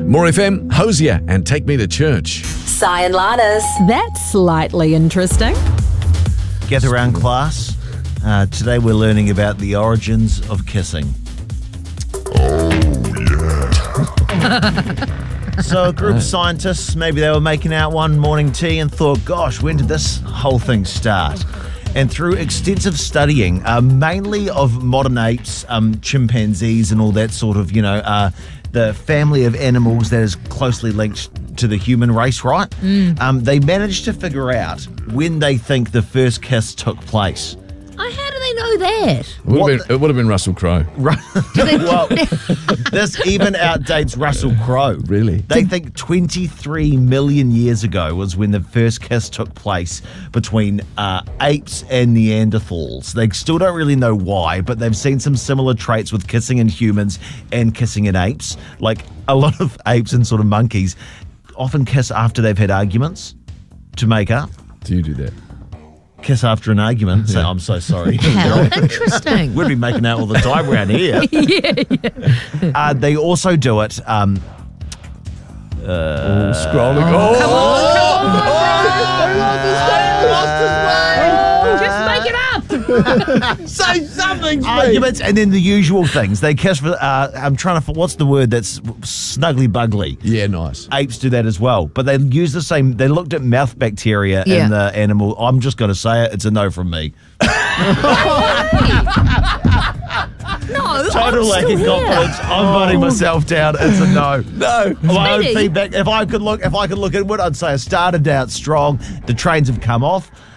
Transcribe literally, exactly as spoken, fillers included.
More F M, Hosier, and Take Me to Church. Si and Lana's. That's slightly interesting. Gather round, class. Uh, today we're learning about the origins of kissing. So a group of scientists, maybe they were making out one morning tea and thought, gosh, when did this whole thing start? And through extensive studying, uh, mainly of modern apes, um, chimpanzees and all that sort of, you know, uh, the family of animals that is closely linked to the human race, right? Mm. Um, they managed to figure out when they think the first kiss took place. Oh, how do they know that? It would, have been, it would have been Russell Crowe. Well, this even outdates Russell Crowe. Really? They think twenty-three million years ago was when the first kiss took place between uh, apes and Neanderthals. They still don't really know why, but they've seen some similar traits with kissing in humans and kissing in apes. Like a lot of apes and sort of monkeys often kiss after they've had arguments to make up. Do you do that? Kiss after an argument. Say, I'm so sorry. How interesting. We'd be making out all the time around here. yeah, yeah. Uh, they also do it. Um, uh, oh, scrolling. Oh, Come on, come on. Just make it up. Say something, arguments, and then the usual things. They kiss for. Uh, I'm trying to. What's the word? That's snuggly buggly. Yeah, nice. Apes do that as well, but they use the same. They looked at mouth bacteria Yeah. in the animal. I'm just going to say it. It's a no from me. No, Total lack of confidence. I'm voting myself down. It's a no. No. My own Speedy. feedback. If I could look, if I could look inward, I'd say I started out strong. The trains have come off.